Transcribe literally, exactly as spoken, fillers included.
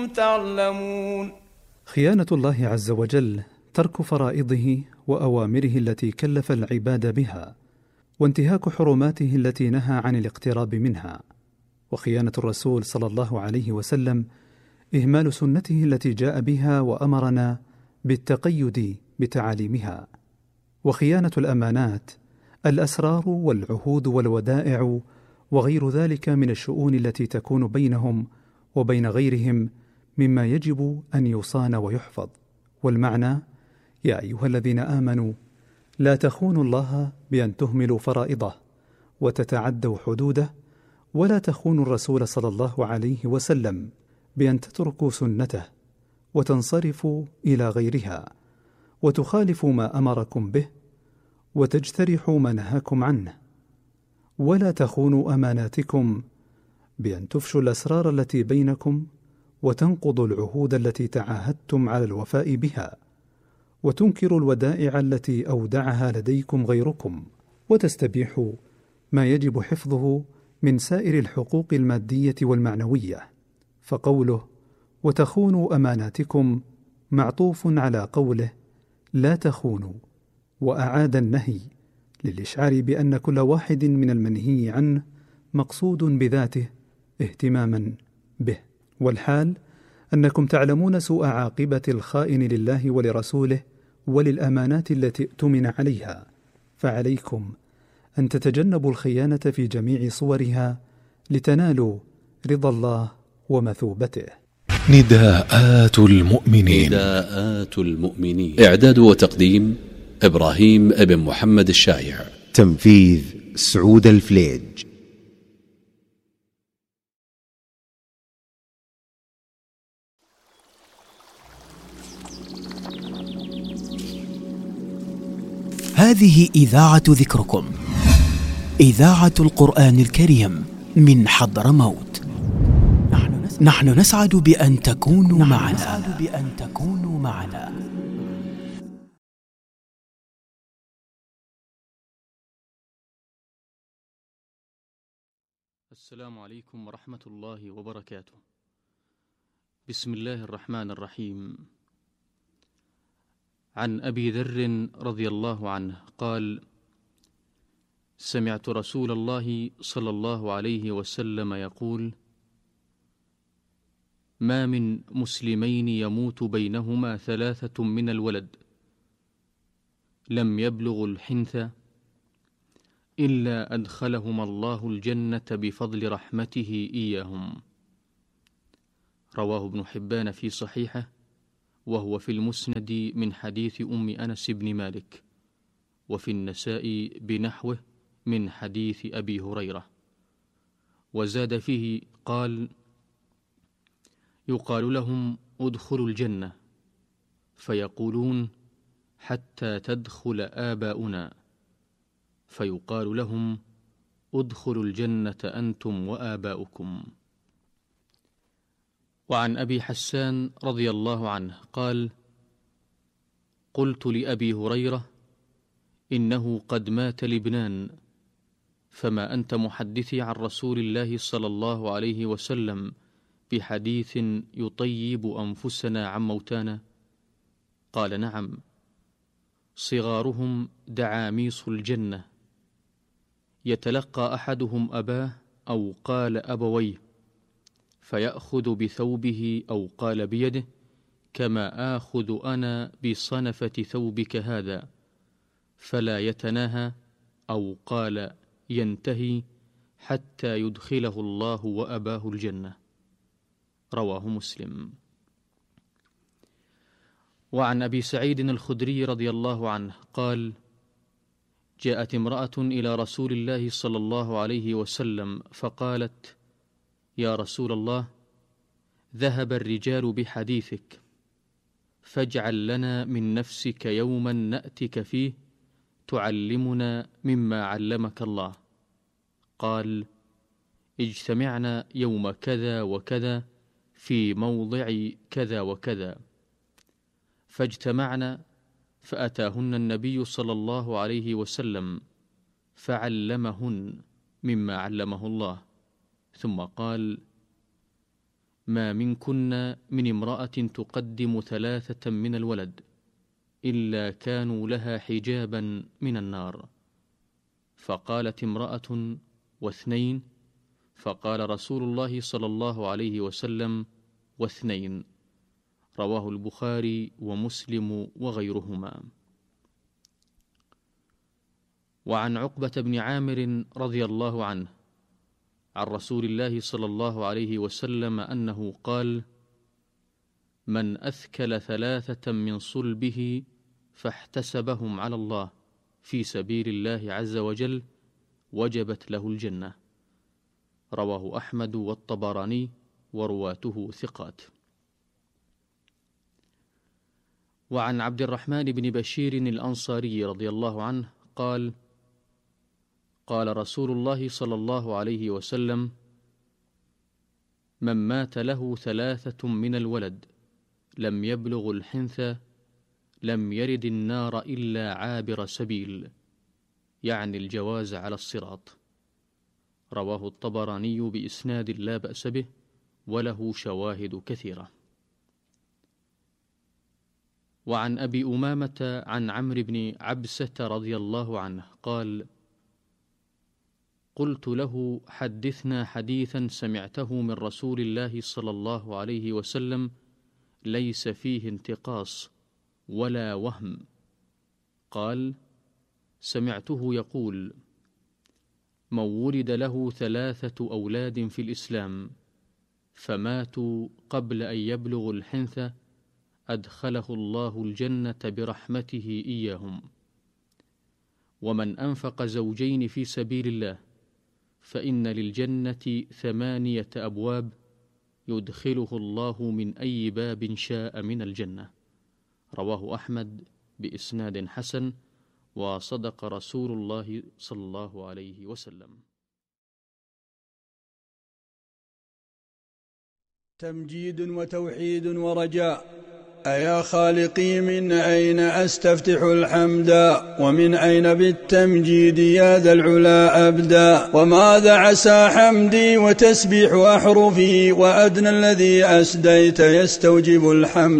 تعلمون. خيانة الله عز وجل ترك فرائضه وأوامره التي كلف العباد بها، وانتهاك حرماته التي نهى عن الاقتراب منها. وخيانة الرسول صلى الله عليه وسلم إهمال سنته التي جاء بها وأمرنا بالتقيد بتعاليمها. وخيانة الأمانات، الأسرار والعهود والودائع وغير ذلك من الشؤون التي تكون بينهم وبين غيرهم مما يجب أن يصان ويحفظ. والمعنى: يا أيها الذين آمنوا لا تخونوا الله بأن تهملوا فرائضه وتتعدوا حدوده، ولا تخونوا الرسول صلى الله عليه وسلم بأن تتركوا سنته وتنصرفوا إلى غيرها وتخالفوا ما أمركم به وتجترحوا ما نهاكم عنه، ولا تخونوا أماناتكم بأن تفشوا الأسرار التي بينكم وتنقضوا العهود التي تعاهدتم على الوفاء بها، وتنكروا الودائع التي أودعها لديكم غيركم، وتستبيحوا ما يجب حفظه من سائر الحقوق المادية والمعنوية. فقوله وتخونوا أماناتكم معطوف على قوله لا تخونوا، وأعاد النهي للإشعار بأن كل واحد من المنهي عنه مقصود بذاته اهتماما به. والحال أنكم تعلمون سوء عاقبة الخائن لله ولرسوله وللأمانات التي اؤتمن عليها، فعليكم أن تتجنبوا الخيانة في جميع صورها لتنالوا رضا الله ومثوبته. نداءات المؤمنين. نداءات المؤمنين. إعداد وتقديم إبراهيم ابن محمد الشايع. تنفيذ سعود الفليج. هذه إذاعة ذكركم، إذاعة القرآن الكريم من حضرموت. نحن نسعد بأن تكونوا معنا. نسعد بأن تكونوا معنا. السلام عليكم ورحمة الله وبركاته. بسم الله الرحمن الرحيم. عن أبي ذر رضي الله عنه قال: سمعت رسول الله صلى الله عليه وسلم يقول: ما من مسلمين يموت بينهما ثلاثة من الولد لم يبلغوا الحنث إلا أدخلهما الله الجنة بفضل رحمته إياهم. رواه ابن حبان في صحيحه، وهو في المسند من حديث أم أنس بن مالك، وفي النساء بنحوه من حديث أبي هريرة. وزاد فيه قال: يقال لهم ادخلوا الجنة، فيقولون حتى تدخل آباؤنا، فيقال لهم ادخلوا الجنة أنتم وآباؤكم. وعن أبي حسان رضي الله عنه قال: قلت لأبي هريرة: إنه قد مات لبنان، فما أنت محدثي عن رسول الله صلى الله عليه وسلم بحديث يطيب أنفسنا عن موتانا؟ قال: نعم، صغارهم دعاميص الجنة، يتلقى أحدهم أباه أو قال أبويه، فيأخذ بثوبه أو قال بيده، كما آخذ أنا بصنفة ثوبك هذا، فلا يتناهى أو قال ينتهي حتى يدخله الله وأباه الجنة. رواه مسلم. وعن أبي سعيد الخدري رضي الله عنه قال: جاءت امرأة إلى رسول الله صلى الله عليه وسلم فقالت: يا رسول الله، ذهب الرجال بحديثك، فاجعل لنا من نفسك يوما نأتك فيه تعلمنا مما علمك الله. قال: اجتمعنا يوم كذا وكذا في موضع كذا وكذا. فاجتمعنا، فأتاهن النبي صلى الله عليه وسلم فعلمهن مما علمه الله، ثم قال: ما منكن من امرأة تقدم ثلاثة من الولد إلا كانوا لها حجابا من النار. فقالت امرأة: واثنين؟ فقال رسول الله صلى الله عليه وسلم: واثنين. رواه البخاري ومسلم وغيرهما. وعن عقبة بن عامر رضي الله عنه عن رسول الله صلى الله عليه وسلم أنه قال: من أثكل ثلاثة من صلبه فاحتسبهم على الله في سبيل الله عز وجل وجبت له الجنة. رواه أحمد والطبراني ورواته ثقات. وعن عبد الرحمن بن بشير الأنصاري رضي الله عنه قال: قال رسول الله صلى الله عليه وسلم: من مات له ثلاثة من الولد لم يبلغ الحنث لم يرد النار إلا عابر سبيل، يعني الجواز على الصراط. رواه الطبراني بإسناد لا بأس به وله شواهد كثيرة. وعن أبي أمامة عن عمرو بن عبسة رضي الله عنه قال: قلت له: حدثنا حديثا سمعته من رسول الله صلى الله عليه وسلم ليس فيه انتقاص ولا وهم. قال: سمعته يقول: من ولد له ثلاثة أولاد في الإسلام فماتوا قبل أن يبلغوا الحنث أدخله الله الجنة برحمته إياهم. ومن أنفق زوجين في سبيل الله فإن للجنة ثمانية أبواب يدخله الله من أي باب شاء من الجنة. رواه أحمد بإسناد حسن، وصدق رسول الله صلى الله عليه وسلم. تمجيد وتوحيد ورجاء. أيا خالقي من أين أستفتح الحمد ومن أين بالتمجيد يا ذا العلا أبدا، وماذا عسى حمدي وتسبيح أحرفي وأدنى الذي أسديت يستوجب الحمد.